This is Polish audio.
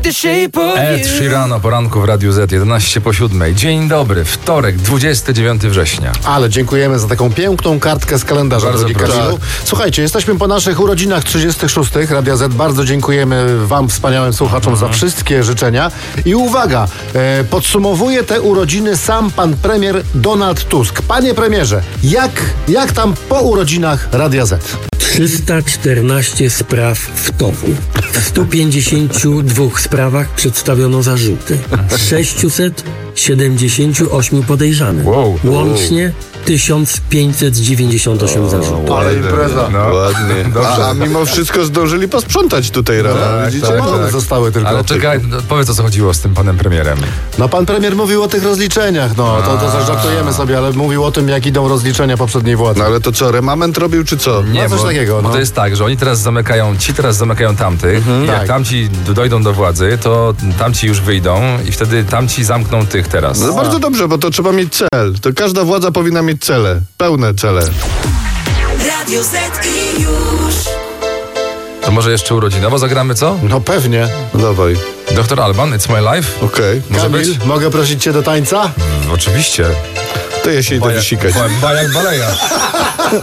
Ed Sheeran o poranku w Radiu Z, 11 po 7. Dzień dobry, wtorek, 29 września. Ale dziękujemy za taką piękną kartkę z kalendarza, Bardzo drogi proszę. Kamilu. Słuchajcie, jesteśmy po naszych urodzinach 36. Radia Z. Bardzo dziękujemy wam, wspaniałym słuchaczom, za wszystkie życzenia. I uwaga, podsumowuje te urodziny sam pan premier Donald Tusk. Panie premierze, jak tam po urodzinach Radia Z? 314 spraw w toku. W 152 sprawach przedstawiono zarzuty. 678 podejrzanych. Wow. Łącznie 1598 zarzutów. Ale impreza. No. Ładnie. Dobrze. A mimo wszystko zdążyli posprzątać tutaj rano. Widzicie? Małe zostały tylko. Ale czekaj, powiedz, o co chodziło z tym panem premierem. No pan premier mówił o tych rozliczeniach, to zażartujemy sobie, ale mówił o tym, jak idą rozliczenia poprzedniej władzy. No ale to co, remament robił czy co? Nie, coś takiego, bo no. to jest tak, że oni teraz zamykają tamtych. Jak tak. tamci dojdą do władzy, to tamci już wyjdą i wtedy tamci zamkną tych teraz. No bardzo dobrze, bo to trzeba mieć cel. To każda władza powinna mieć cele. Pełne cele. Radio Z i już. To może jeszcze urodzinowo zagramy, co? No pewnie. Dawaj. Dr. Alban, It's My Life? Okej. Może Kamil, być? mogę prosić cię do tańca? Oczywiście. To ja się idę wysikać. Bajak baleja.